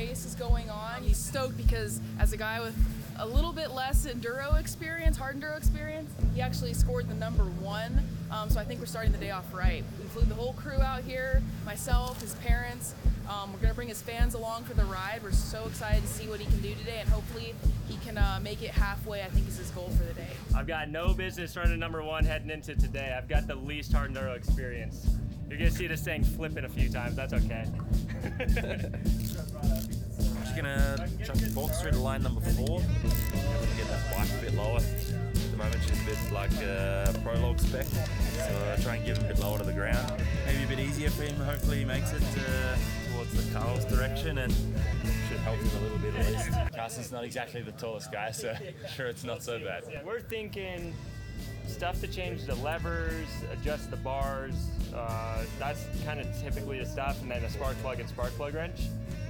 race is going on. He's stoked because as a guy with a little bit less enduro experience, hard enduro experience, he actually scored the #1. So I think we're starting the day off right. We flew the whole crew out here, myself, his parents. We're gonna bring his fans along for the ride. We're so excited to see what he can do today, and hopefully he can make it halfway, I think is his goal for the day. I've got no business running #1 heading into today. I've got the least hard enduro experience. You're gonna see this thing flipping a few times, that's okay. Just gonna chuck the box through to line #4. Get that bike a bit lower. At the moment she's a bit like prologue spec, so try and give him a bit lower to the ground. Maybe a bit easier for him, hopefully he makes it towards the Carl's direction and should help him a little bit at least. Carson's not exactly the tallest guy, so sure it's not so bad. We're thinking stuff to change the levers, adjust the bars, that's kind of typically the stuff, and then a spark plug and spark plug wrench.